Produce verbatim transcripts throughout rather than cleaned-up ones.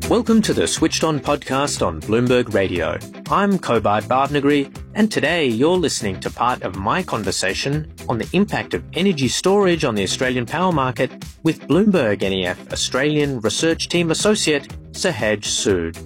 Welcome to the Switched On podcast on Bloomberg Radio. I'm Kobard Bhavnagri, and today you're listening to part of my conversation on the impact of energy storage on the Australian power market with Bloomberg N E F Australian Research Team Associate Sahaj Sood.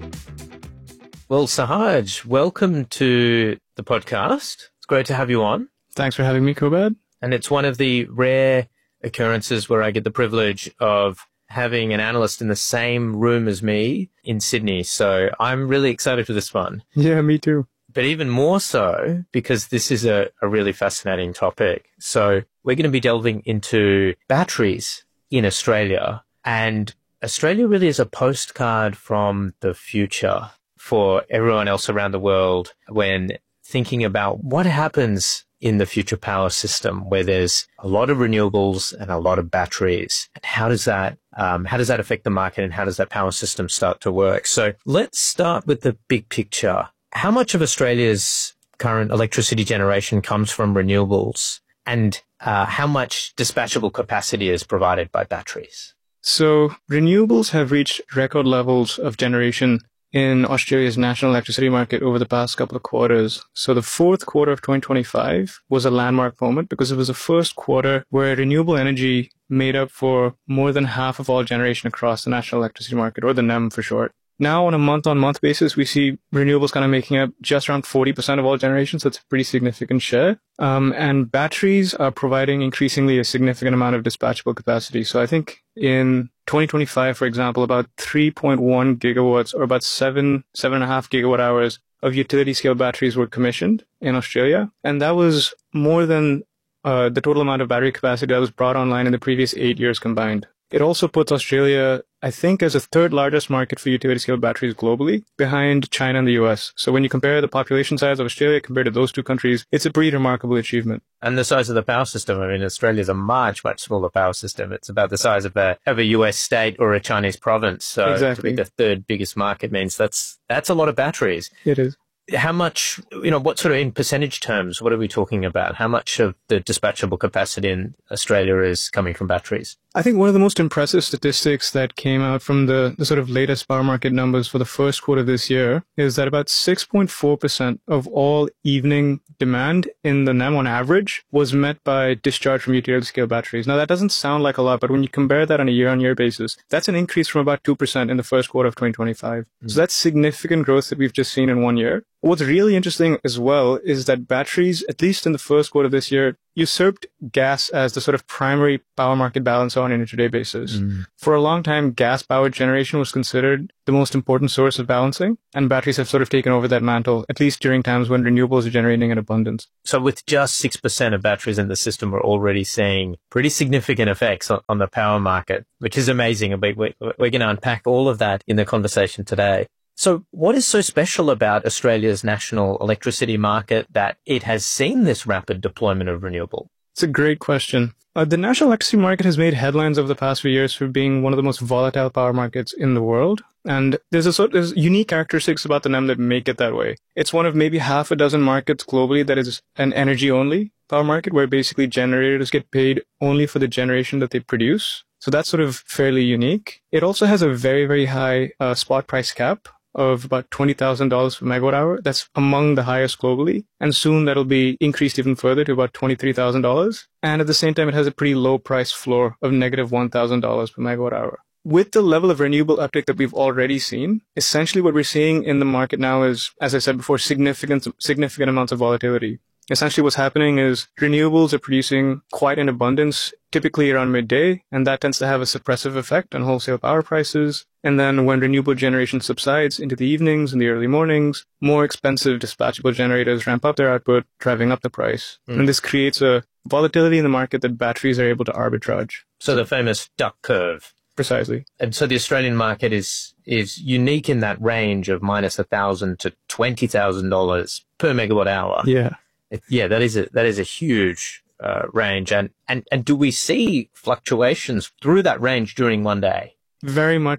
Well, Sahaj, welcome to the podcast. It's great to have you on. Thanks for having me, Kobard. And it's one of the rare occurrences where I get the privilege of having an analyst in the same room as me in Sydney. So I'm really excited for this one. Yeah, me too. But even more so because this is a, a really fascinating topic. So we're going to be delving into batteries in Australia. And Australia really is a postcard from the future for everyone else around the world when thinking about what happens in the future power system where there's a lot of renewables and a lot of batteries. And how does that, um, how does that affect the market and how does that power system start to work? So let's start with the big picture. How much of Australia's current electricity generation comes from renewables and uh, how much dispatchable capacity is provided by batteries? So renewables have reached record levels of generation in Australia's national electricity market over the past couple of quarters. So the fourth quarter of twenty twenty-five was a landmark moment because it was the first quarter where renewable energy made up for more than half of all generation across the national electricity market, or the N E M for short. Now, on a month-on-month basis, we see renewables kind of making up just around forty percent of all generation, so it's a pretty significant share. Um, and batteries are providing increasingly a significant amount of dispatchable capacity. So I think in twenty twenty-five, for example, about three point one gigawatts, or about seven, seven and a half gigawatt hours of utility-scale batteries were commissioned in Australia. And that was more than uh, the total amount of battery capacity that was brought online in the previous eight years combined. It also puts Australia, I think, as the third largest market for utility-scale batteries globally, behind China and the U S. So when you compare the population size of Australia compared to those two countries, it's a pretty remarkable achievement. And the size of the power system, I mean, Australia's a much, much smaller power system. It's about the size of a, of a U S state or a Chinese province. So exactly. To be the third biggest market means that's that's a lot of batteries. It is. How much, you know, what sort of in percentage terms, what are we talking about? How much of the dispatchable capacity in Australia is coming from batteries? I think one of the most impressive statistics that came out from the, the sort of latest power market numbers for the first quarter of this year is that about six point four percent of all evening demand in the N E M on average was met by discharge from utility scale batteries. Now, that doesn't sound like a lot, but when you compare that on a year-on-year basis, that's an increase from about two percent in the first quarter of twenty twenty-five. Mm. So that's significant growth that we've just seen in one year. What's really interesting as well is that batteries, at least in the first quarter of this year, usurped gas as the sort of primary power market balance on an intraday basis. Mm. For a long time, gas-powered generation was considered the most important source of balancing, and batteries have sort of taken over that mantle, at least during times when renewables are generating in abundance. So with just six percent of batteries in the system, we're already seeing pretty significant effects on, on the power market, which is amazing. We, we, we're going to unpack all of that in the conversation today. So what is so special about Australia's national electricity market that it has seen this rapid deployment of renewable? It's a great question. Uh, the national electricity market has made headlines over the past few years for being one of the most volatile power markets in the world. And there's a sort of unique characteristics about the N E M that make it that way. It's one of maybe half a dozen markets globally that is an energy-only power market where basically generators get paid only for the generation that they produce. So that's sort of fairly unique. It also has a very, very high uh, spot price cap of about twenty thousand dollars per megawatt hour. That's among the highest globally. And soon that'll be increased even further to about twenty-three thousand dollars. And at the same time, it has a pretty low price floor of negative one thousand dollars per megawatt hour. With the level of renewable uptake that we've already seen, essentially what we're seeing in the market now is, as I said before, significant, significant amounts of volatility. Essentially what's happening is renewables are producing quite in abundance, typically around midday, and that tends to have a suppressive effect on wholesale power prices. And then when renewable generation subsides into the evenings and the early mornings, more expensive dispatchable generators ramp up their output, driving up the price. Mm. And this creates a volatility in the market that batteries are able to arbitrage. So the famous duck curve. Precisely. And so the Australian market is is unique in that range of minus one thousand dollars to twenty thousand dollars per megawatt hour. Yeah. It, yeah, that is a, that is a huge uh, range. And, and, and do we see fluctuations through that range during one day? Very much so.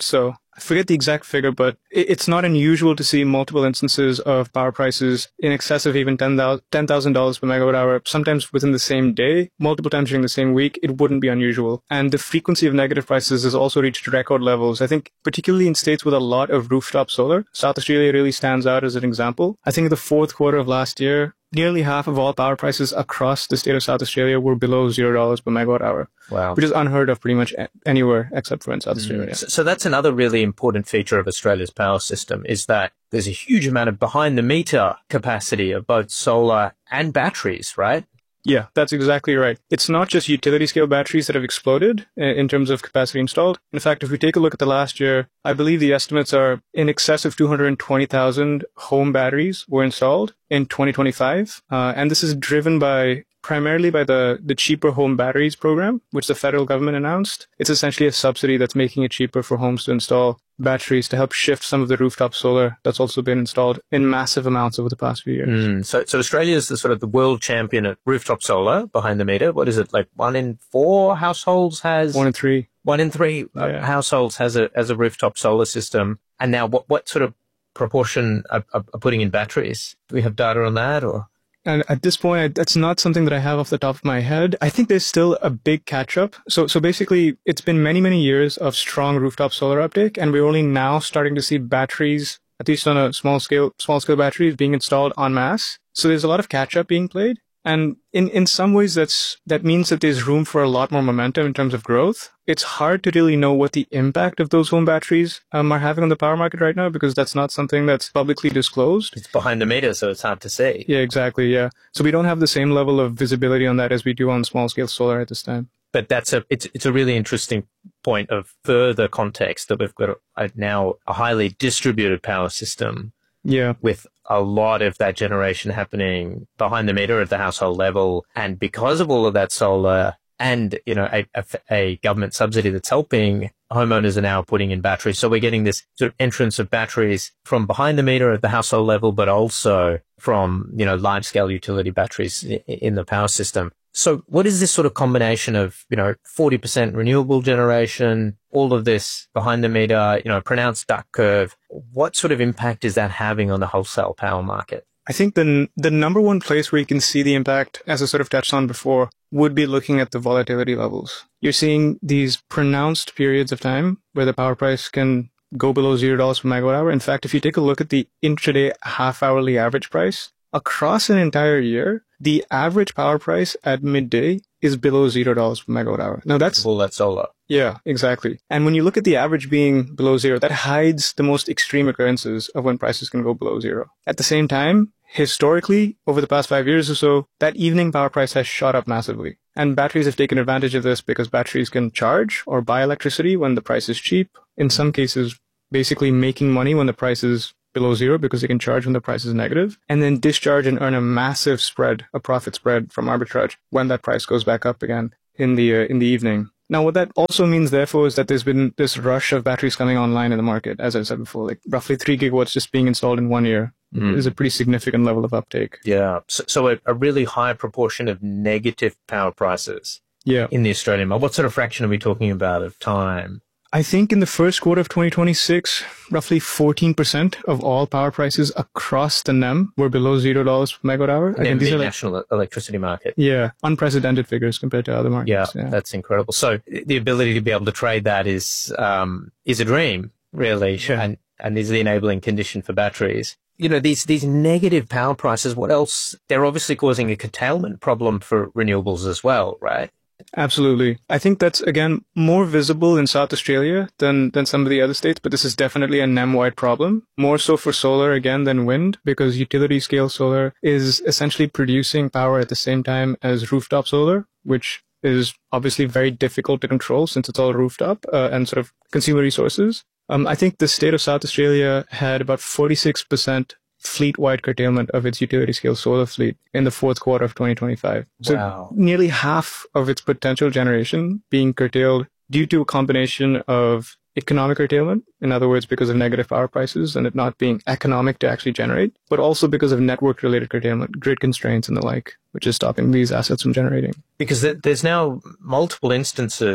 I forget the exact figure, but it's not unusual to see multiple instances of power prices in excess of even ten thousand dollars per megawatt hour, sometimes within the same day, multiple times during the same week. It wouldn't be unusual. And the frequency of negative prices has also reached record levels. I think particularly in states with a lot of rooftop solar, South Australia really stands out as an example. I think in the fourth quarter of last year, nearly half of all power prices across the state of South Australia were below zero dollars per megawatt hour. Wow. Which is unheard of pretty much anywhere except for in South Australia. Mm. So, so that's another really important feature of Australia's power system, is that there's a huge amount of behind the meter capacity of both solar and batteries, right? Yeah, that's exactly right. It's not just utility scale batteries that have exploded in terms of capacity installed. In fact, if we take a look at the last year, I believe the estimates are in excess of two hundred twenty thousand home batteries were installed in twenty twenty-five. Uh, and this is driven by primarily by the, the Cheaper Home Batteries program, which the federal government announced. It's essentially a subsidy that's making it cheaper for homes to install batteries to help shift some of the rooftop solar that's also been installed in massive amounts over the past few years. Mm, so, so Australia is the sort of the world champion at rooftop solar behind the meter. What is it, like one in four households has? One in three. One in three yeah. uh, households has a has a rooftop solar system. And now what, what sort of proportion are, are, are putting in batteries? Do we have data on that, or? And at this point, I, that's not something that I have off the top of my head. I think there's still a big catch-up. So, so basically, it's been many, many years of strong rooftop solar uptake, and we're only now starting to see batteries, at least on a small scale, small scale batteries being installed en masse. So there's a lot of catch-up being played. And in, in some ways, that's, that means that there's room for a lot more momentum in terms of growth. It's hard to really know what the impact of those home batteries um, are having on the power market right now, because that's not something that's publicly disclosed. It's behind the meter, so it's hard to see. Yeah, exactly. Yeah. So we don't have the same level of visibility on that as we do on small scale solar at this time. But that's a, it's, it's a really interesting point of further context that we've got a, a now a highly distributed power system. Yeah. With a lot of that generation happening behind the meter at the household level. And because of all of that solar and, you know, a, a, a government subsidy that's helping, homeowners are now putting in batteries. So we're getting this sort of entrance of batteries from behind the meter at the household level, but also from, you know, large scale utility batteries in, in the power system. So what is this sort of combination of, you know, forty percent renewable generation, all of this behind the meter, you know, pronounced duck curve? What sort of impact is that having on the wholesale power market? I think the the number one place where you can see the impact, as I sort of touched on before, would be looking at the volatility levels. You're seeing these pronounced periods of time where the power price can go below zero dollars per megawatt hour. In fact, if you take a look at the intraday half-hourly average price, across an entire year, the average power price at midday is below zero dollars per megawatt hour. Now that's all that solar. Yeah, exactly. And when you look at the average being below zero, that hides the most extreme occurrences of when prices can go below zero. At the same time, historically, over the past five years or so, that evening power price has shot up massively. And batteries have taken advantage of this because batteries can charge or buy electricity when the price is cheap. In some cases, basically making money when the price is below zero because they can charge when the price is negative, and then discharge and earn a massive spread, a profit spread from arbitrage when that price goes back up again in the uh, in the evening. Now, what that also means, therefore, is that there's been this rush of batteries coming online in the market, as I said before, like roughly three gigawatts just being installed in one year. Mm. Is a pretty significant level of uptake. Yeah. So, so a, a really high proportion of negative power prices yeah. in the Australian market. What sort of fraction are we talking about of time? I think in the first quarter of twenty twenty-six, roughly fourteen percent of all power prices across the N E M were below zero dollars per megawatt hour. Again, these are like, national electricity market. Yeah, unprecedented figures compared to other markets. Yeah, yeah, that's incredible. So the ability to be able to trade that is um, is a dream, really, yeah. and and is the enabling condition for batteries. You know, these these negative power prices, what else? They're obviously causing a curtailment problem for renewables as well, right? Absolutely. I think that's, again, more visible in South Australia than, than some of the other states, but this is definitely a N E M-wide problem. More so for solar, again, than wind, because utility scale solar is essentially producing power at the same time as rooftop solar, which is obviously very difficult to control since it's all rooftop uh, and sort of consumer resources. Um, I think the state of South Australia had about forty-six percent fleet-wide curtailment of its utility-scale solar fleet in the fourth quarter of twenty twenty-five. So wow. Nearly half of its potential generation being curtailed due to a combination of economic curtailment, in other words, because of negative power prices and it not being economic to actually generate, but also because of network-related curtailment, grid constraints and the like, which is stopping these assets from generating. Because there's now multiple instances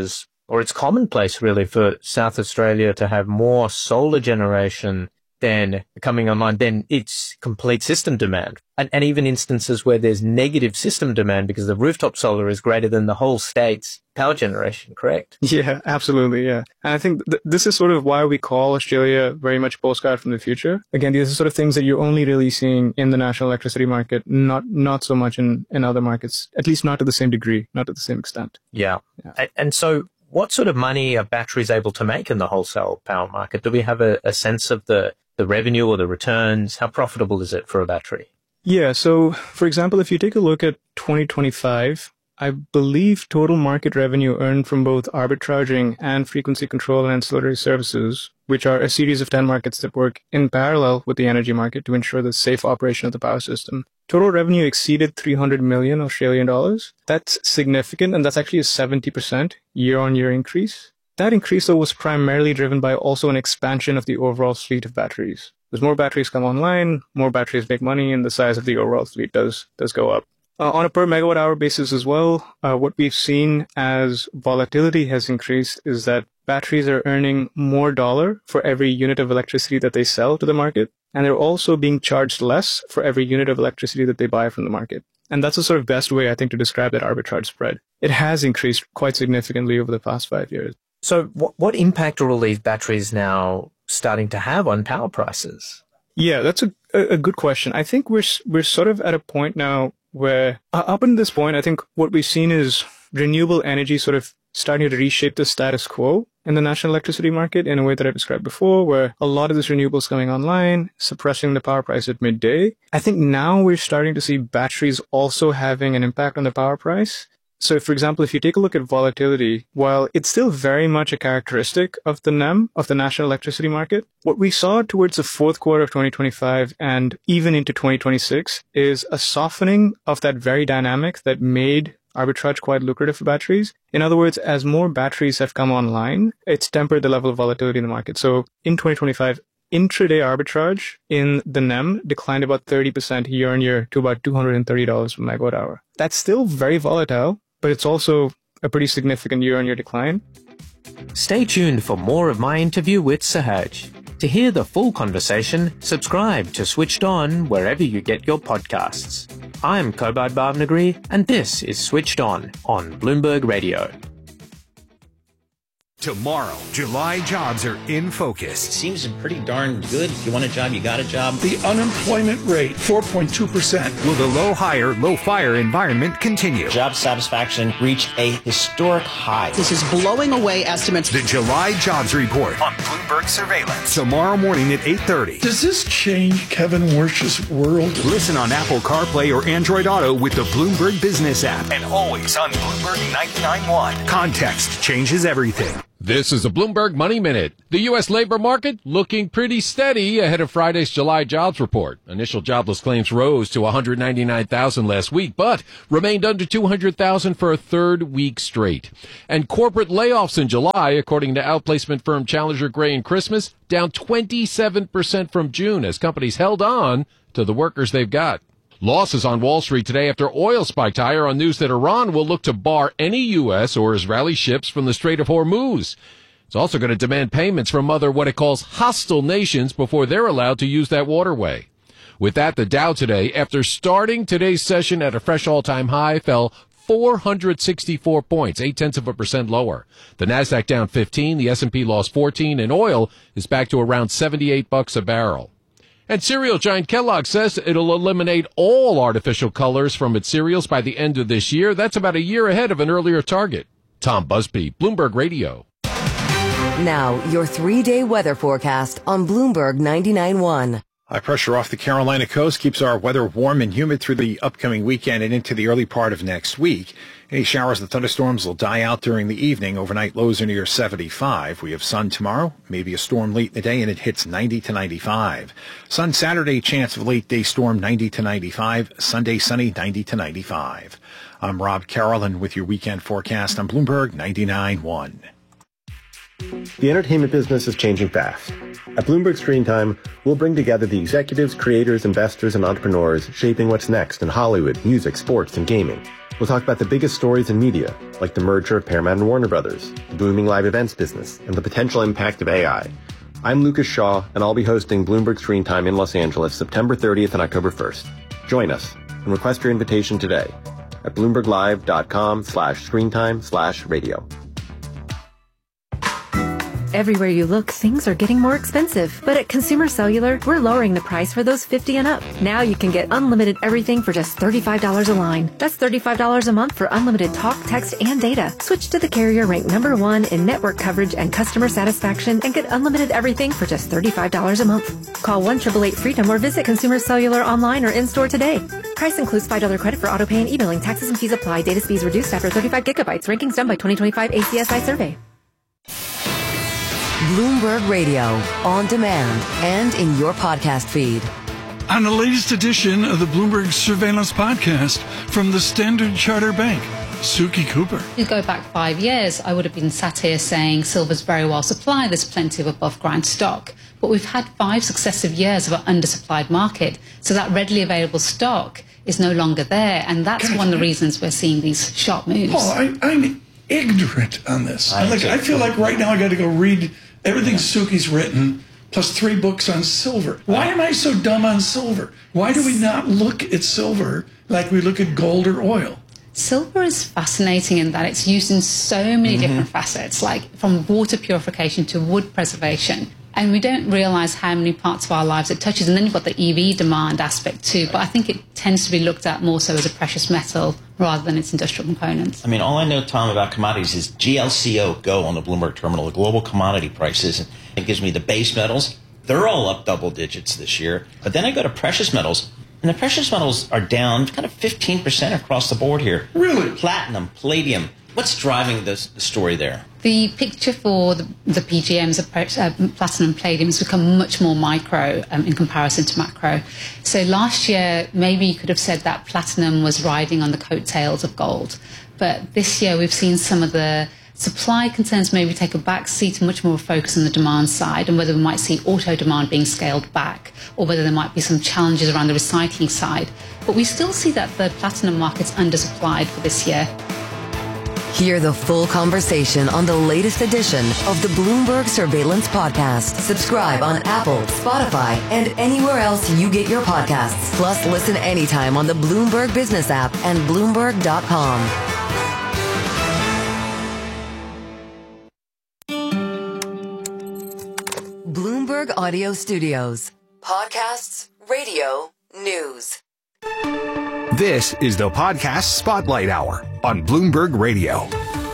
or it's commonplace really for South Australia to have more solar generation than coming online, then it's complete system demand. And, and even instances where there's negative system demand because the rooftop solar is greater than the whole state's power generation, correct? Yeah, absolutely, yeah. And I think th- this is sort of why we call Australia very much a postcard from the future. Again, these are sort of things that you're only really seeing in the national electricity market, not not so much in, in other markets, at least not to the same degree, not to the same extent. Yeah. yeah. And, and so what sort of money are batteries able to make in the wholesale power market? Do we have a, a sense of the the revenue or the returns? How profitable is it for a battery? Yeah. So, for example, if you take a look at twenty twenty-five, I believe total market revenue earned from both arbitraging and frequency control and ancillary services, which are a series of ten markets that work in parallel with the energy market to ensure the safe operation of the power system. Total revenue exceeded three hundred million Australian dollars. That's significant, and that's actually a seventy percent year-on-year increase. That increase, though, was primarily driven by also an expansion of the overall fleet of batteries. As more batteries come online, more batteries make money, and the size of the overall fleet does does go up. Uh, on a per megawatt hour basis as well, uh, what we've seen as volatility has increased is that batteries are earning more dollar for every unit of electricity that they sell to the market, and they're also being charged less for every unit of electricity that they buy from the market. And that's the sort of best way, I think, to describe that arbitrage spread. It has increased quite significantly over the past five years. So what, what impact are all these batteries now starting to have on power prices? Yeah, that's a, a good question. I think we're we're sort of at a point now where, uh, up until this point, I think what we've seen is renewable energy sort of starting to reshape the status quo in the national electricity market in a way that I described before, where a lot of this renewable is coming online, suppressing the power price at midday. I think now we're starting to see batteries also having an impact on the power price. So, for example, if you take a look at volatility, while it's still very much a characteristic of the N E M, of the national electricity market, what we saw towards the fourth quarter of twenty twenty-five and even into twenty twenty-six is a softening of that very dynamic that made arbitrage quite lucrative for batteries. In other words, as more batteries have come online, it's tempered the level of volatility in the market. So, in twenty twenty-five, intraday arbitrage in the N E M declined about thirty percent year on year to about two hundred thirty dollars per megawatt hour. That's still very volatile, but it's also a pretty significant year-on-year decline. Stay tuned for more of my interview with Sahaj. To hear the full conversation, subscribe to Switched On wherever you get your podcasts. I'm Kobad Bhavnagri, and this is Switched On on Bloomberg Radio. Tomorrow, July jobs are in focus. Seems pretty darn good. If you want a job, you got a job. The unemployment rate, four point two percent. Will the low hire, low fire environment continue? Job satisfaction reached a historic high. This is blowing away estimates. The July jobs report on Bloomberg Surveillance. Tomorrow morning at eight thirty. Does this change Kevin Wersch's world? Listen on Apple CarPlay or Android Auto with the Bloomberg Business app. And always on Bloomberg ninety-nine point one. Context changes everything. This is a Bloomberg Money Minute. The U S labor market looking pretty steady ahead of Friday's July jobs report. Initial jobless claims rose to one hundred ninety-nine thousand last week, but remained under two hundred thousand for a third week straight. And corporate layoffs in July, according to outplacement firm Challenger Gray and Christmas, down twenty-seven percent from June as companies held on to the workers they've got. Losses on Wall Street today after oil spiked higher on news that Iran will look to bar any U S or Israeli ships from the Strait of Hormuz. It's also going to demand payments from other what it calls hostile nations before they're allowed to use that waterway. With that, the Dow today, after starting today's session at a fresh all-time high, fell four hundred sixty-four points, eight tenths of a percent lower. The Nasdaq down fifteen, the S and P lost fourteen, and oil is back to around seventy-eight bucks a barrel. And cereal giant Kellogg says it'll eliminate all artificial colors from its cereals by the end of this year. That's about a year ahead of an earlier target. Tom Busby, Bloomberg Radio. Now, your three-day weather forecast on Bloomberg ninety-nine point one. High pressure off the Carolina coast keeps our weather warm and humid through the upcoming weekend and into the early part of next week. Any showers and thunderstorms will die out during the evening. Overnight lows are near seventy-five. We have sun tomorrow, maybe a storm late in the day, and it hits ninety to ninety-five. Sun Saturday, chance of a late day storm, ninety to ninety-five. Sunday, sunny, ninety to ninety-five. I'm Rob Carolyn with your weekend forecast on Bloomberg ninety-nine point one. The entertainment business is changing fast. At Bloomberg Screen Time, we'll bring together the executives, creators, investors, and entrepreneurs shaping what's next in Hollywood, music, sports, and gaming. We'll talk about the biggest stories in media, like the merger of Paramount and Warner Brothers, the booming live events business, and the potential impact of A I. I'm Lucas Shaw, and I'll be hosting Bloomberg Screen Time in Los Angeles September thirtieth and October first. Join us and request your invitation today at bloomberglive.com slash screentime slash radio. Everywhere you look, things are getting more expensive. But at Consumer Cellular, we're lowering the price for those fifty and up. Now you can get unlimited everything for just thirty-five dollars a line. That's thirty-five dollars a month for unlimited talk, text, and data. Switch to the carrier ranked number one in network coverage and customer satisfaction and get unlimited everything for just thirty-five dollars a month. Call one eight eight eight freedom or visit Consumer Cellular online or in-store today. Price includes five dollars credit for auto pay and e-billing. Taxes and fees apply. Data speeds reduced after thirty-five gigabytes. Rankings done by twenty twenty-five A C S I survey. Bloomberg Radio, on demand and in your podcast feed. On the latest edition of the Bloomberg Surveillance Podcast from the Standard Chartered Bank, Suki Cooper. You go back five years, I would have been sat here saying silver's very well supplied, there's plenty of above ground stock. But we've had five successive years of an undersupplied market, so that readily available stock is no longer there, and that's one of the reasons we're seeing these sharp moves. Oh, I, I'm ignorant on this. I, like, I feel like right now I got to go read everything yeah. Suki's written, plus three books on silver. Why am I so dumb on silver? Why do we not look at silver like we look at gold or oil? Silver is fascinating in that it's used in so many mm-hmm. different facets, like from water purification to wood preservation. And we don't realize how many parts of our lives it touches. And then you've got the E V demand aspect too. But I think it tends to be looked at more so as a precious metal rather than its industrial components. I mean, all I know, Tom, about commodities is G L C O, Go, on the Bloomberg terminal, the global commodity prices. It gives me the base metals. They're all up double digits this year. But then I go to precious metals, and the precious metals are down kind of fifteen percent across the board here. Really? Platinum, palladium. What's driving this, the story there? The picture for the, the P G Ms, uh, platinum and palladium, has become much more micro um, in comparison to macro. So last year, maybe you could have said that platinum was riding on the coattails of gold. But this year, we've seen some of the supply concerns maybe take a back seat and much more focus on the demand side, and whether we might see auto demand being scaled back, or whether there might be some challenges around the recycling side. But we still see that the platinum market's undersupplied for this year. Hear the full conversation on the latest edition of the Bloomberg Surveillance Podcast. Subscribe on Apple, Spotify, and anywhere else you get your podcasts. Plus, listen anytime on the Bloomberg Business app and Bloomberg dot com. Bloomberg Audio Studios. Podcasts, radio, news. This is the Podcast Spotlight Hour on Bloomberg Radio.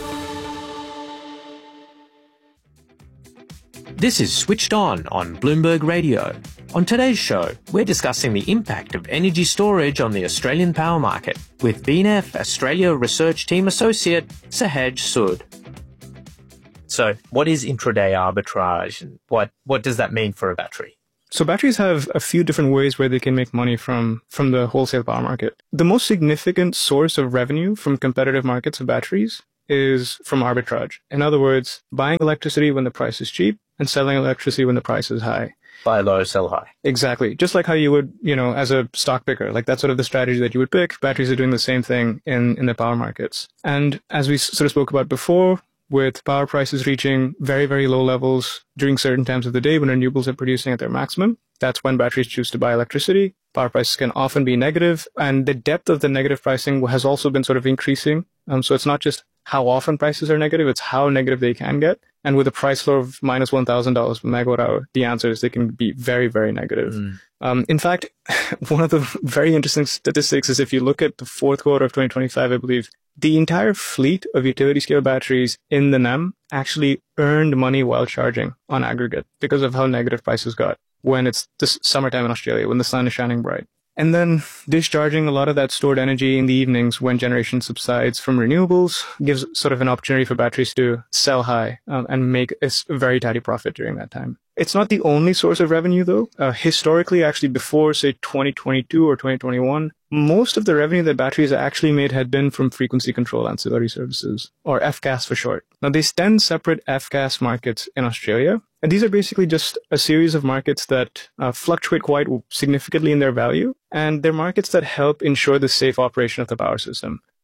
This is Switched On on Bloomberg Radio. On today's show, we're discussing the impact of energy storage on the Australian power market with B N F Australia Research Team Associate Sahaj Sood. So, what is intraday arbitrage, and what, what does that mean for a battery? So batteries have a few different ways where they can make money from, from the wholesale power market. The most significant source of revenue from competitive markets of batteries is from arbitrage. In other words, buying electricity when the price is cheap and selling electricity when the price is high. Buy low, sell high. Exactly. Just like how you would, you know, as a stock picker, like that's sort of the strategy that you would pick. Batteries are doing the same thing in, in the power markets. And as we sort of spoke about before, with power prices reaching very, very low levels during certain times of the day when renewables are producing at their maximum, that's when batteries choose to buy electricity. Power prices can often be negative, and the depth of the negative pricing has also been sort of increasing. Um, so it's not just how often prices are negative, it's how negative they can get. And with a price floor of minus one thousand dollars per megawatt hour, the answer is they can be very, very negative. Mm. Um, in fact, one of the very interesting statistics is if you look at the fourth quarter of twenty twenty-five, I believe, the entire fleet of utility scale batteries in the N E M actually earned money while charging on aggregate because of how negative prices got when it's this summertime in Australia, when the sun is shining bright. And then discharging a lot of that stored energy in the evenings when generation subsides from renewables gives sort of an opportunity for batteries to sell high um, and make a very tidy profit during that time. It's not the only source of revenue, though. Uh, historically, actually, before, say, twenty twenty-two or twenty twenty-one, most of the revenue that batteries actually made had been from frequency control ancillary services, or F C A S for short. Now, there's ten separate F C A S markets in Australia, and these are basically just a series of markets that uh, fluctuate quite significantly in their value, and they're markets that help ensure the safe operation of the power system.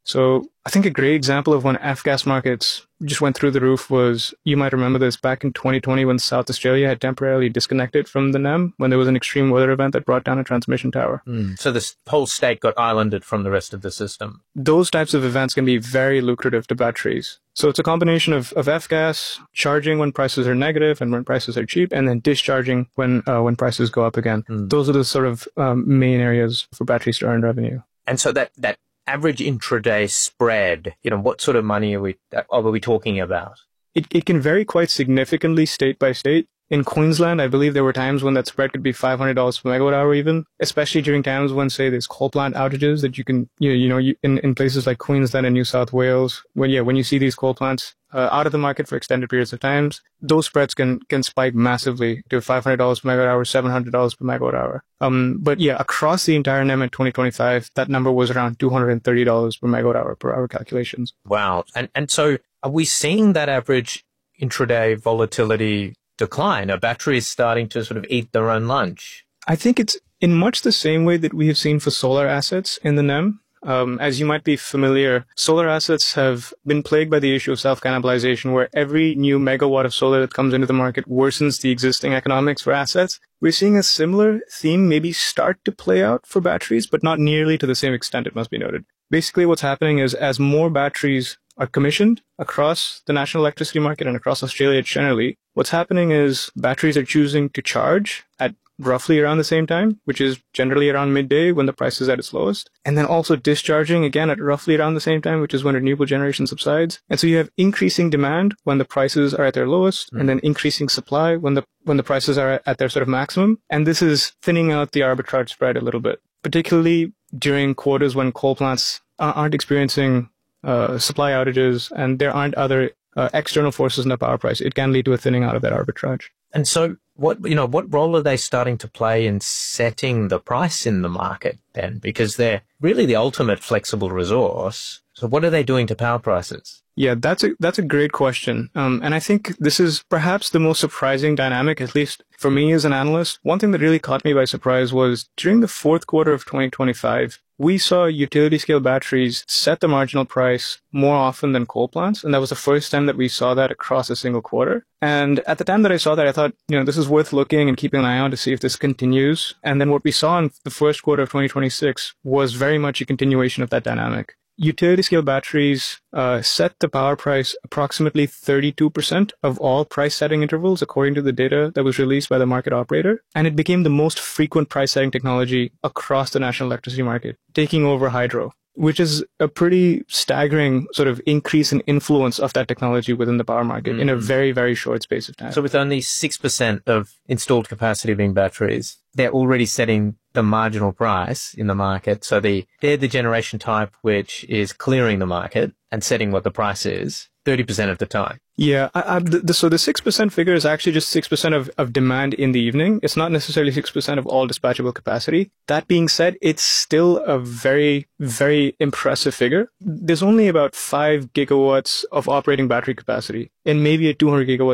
So I think a great example of when F-gas markets just went through the roof was, you might remember this, back in twenty twenty when South Australia had temporarily disconnected from the N E M when there was an extreme weather event that brought down a transmission tower. Mm. So this whole state got islanded from the rest of the system. Those types of events can be very lucrative to batteries. So it's a combination of, of F-gas, charging when prices are negative and when prices are cheap, and then discharging when uh, when prices go up again. Mm. Those are the sort of um, main areas for batteries to earn revenue. And so that, that average intraday spread, you know, what sort of money are we are we talking about? It it can vary quite significantly state by state. In Queensland, I believe there were times when that spread could be five hundred dollars per megawatt hour even, especially during times when, say, there's coal plant outages that you can, you know, you know you, in, in places like Queensland and New South Wales, when, yeah, when you see these coal plants uh, out of the market for extended periods of times, those spreads can, can spike massively to five hundred dollars per megawatt hour, seven hundred dollars per megawatt hour. Um, but yeah, across the entire N E M in twenty twenty-five, that number was around two hundred thirty dollars per megawatt hour per hour calculations. Wow. And, and so are we seeing that average intraday volatility decline? Are batteries starting to sort of eat their own lunch? I think it's in much the same way that we have seen for solar assets in the N E M. Um, as you might be familiar, solar assets have been plagued by the issue of self-cannibalization, where every new megawatt of solar that comes into the market worsens the existing economics for assets. We're seeing a similar theme maybe start to play out for batteries, but not nearly to the same extent, it must be noted. Basically, what's happening is as more batteries are commissioned across the national electricity market and across Australia generally, what's happening is batteries are choosing to charge at roughly around the same time, which is generally around midday when the price is at its lowest, and then also discharging again at roughly around the same time, which is when renewable generation subsides. And so you have increasing demand when the prices are at their lowest, mm. and then increasing supply when the when the prices are at their sort of maximum. And this is thinning out the arbitrage spread a little bit, particularly during quarters when coal plants aren't experiencing uh, supply outages and there aren't other uh, external forces in the power price. It can lead to a thinning out of that arbitrage. And so what, you know, what role are they starting to play in setting the price in the market then? Because they're really the ultimate flexible resource. So what are they doing to power prices? Yeah, that's a, that's a great question. Um, and I think this is perhaps the most surprising dynamic, at least for me as an analyst. One thing that really caught me by surprise was during the fourth quarter of twenty twenty-five, we saw utility scale batteries set the marginal price more often than coal plants. And that was the first time that we saw that across a single quarter. And at the time that I saw that, I thought, you know, this is worth looking and keeping an eye on to see if this continues. And then what we saw in the first quarter of twenty twenty-six was very much a continuation of that dynamic. Utility scale batteries uh, set the power price approximately thirty-two percent of all price setting intervals, according to the data that was released by the market operator. And it became the most frequent price setting technology across the national electricity market, taking over hydro, which is a pretty staggering sort of increase in influence of that technology within the power market mm-hmm. in a very, very short space of time. So with only six percent of installed capacity being batteries, they're already setting the marginal price in the market. So the, they're the generation type which is clearing the market and setting what the price is thirty percent of the time. Yeah. I, I, the, so the six percent figure is actually just six percent of, of demand in the evening. It's not necessarily six percent of all dispatchable capacity. That being said, it's still a very, very impressive figure. There's only about five gigawatts of operating battery capacity and maybe a two hundred gigawatt